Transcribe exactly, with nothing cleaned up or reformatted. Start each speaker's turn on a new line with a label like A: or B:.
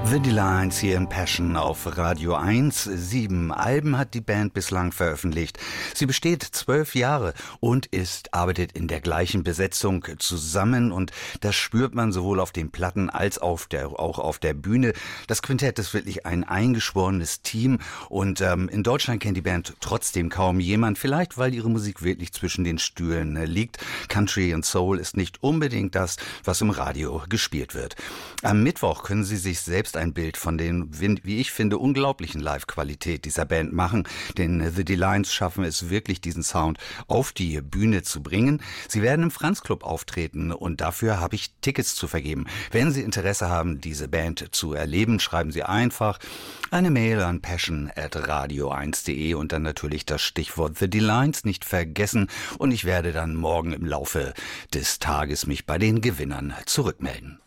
A: The Delines hier in Passion auf Radio eins. Sieben Alben hat die Band bislang veröffentlicht. Sie besteht zwölf Jahre und ist, arbeitet in der gleichen Besetzung zusammen, und das spürt man sowohl auf den Platten als auf der, auch auf der Bühne. Das Quintett ist wirklich ein eingeschworenes Team, und ähm, in Deutschland kennt die Band trotzdem kaum jemand, vielleicht weil ihre Musik wirklich zwischen den Stühlen äh, liegt. Country und Soul ist nicht unbedingt das, was im Radio gespielt wird. Am Mittwoch können Sie sich selbst ein Bild von den, wie ich finde, unglaublichen Live-Qualität dieser Band machen, denn The Delines schaffen es wirklich, diesen Sound auf die Bühne zu bringen. Sie werden im Franz Club auftreten, und dafür habe ich Tickets zu vergeben. Wenn Sie Interesse haben, diese Band zu erleben, schreiben Sie einfach eine Mail an passion at radio eins punkt de und dann natürlich das Stichwort The Delines nicht vergessen, und ich werde dann morgen im Laufe des Tages mich bei den Gewinnern zurückmelden.